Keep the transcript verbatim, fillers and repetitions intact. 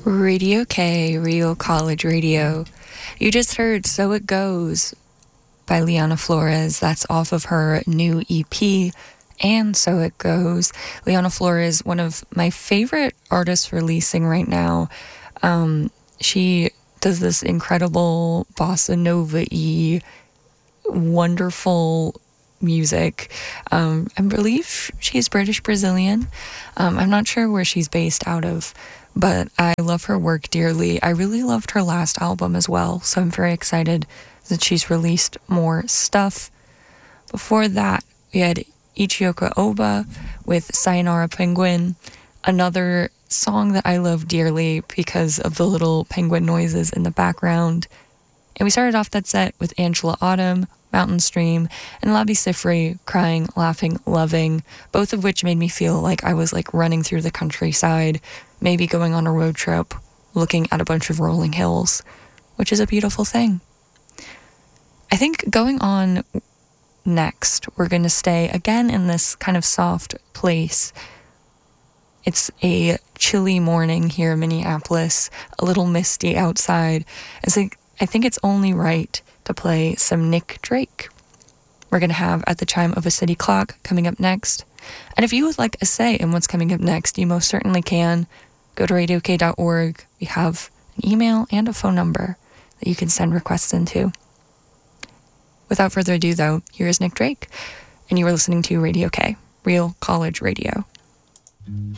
Radio K, Real College Radio. You just heard So It Goes by Liana Flores. That's off of her new E P, And So It Goes. Liana Flores, one of my favorite artists releasing right now. Um, she does this incredible bossa nova-y, wonderful music. Um, I believe she's British Brazilian. Um, I'm not sure where she's based out of, but I love her work dearly. I really loved her last album as well, so I'm very excited that she's released more stuff. Before that, we had Ichioka Oba with Sayonara Penguin, another song that I love dearly because of the little penguin noises in the background. And we started off that set with Angela Autumn, Mountain Stream, and Labi Siffre, Crying, Laughing, Loving, both of which made me feel like I was like running through the countryside, maybe going on a road trip, looking at a bunch of rolling hills, which is a beautiful thing. I think going on next, we're going to stay again in this kind of soft place. It's a chilly morning here in Minneapolis, a little misty outside. I think, I think it's only right to play some Nick Drake. We're going to have At the Chime of a City Clock coming up next. And if you would like a say in what's coming up next, you most certainly can. Go to radio k dot org. We have an email and a phone number that you can send requests into. Without further ado, though, here is Nick Drake, and you are listening to Radio K, Real College Radio.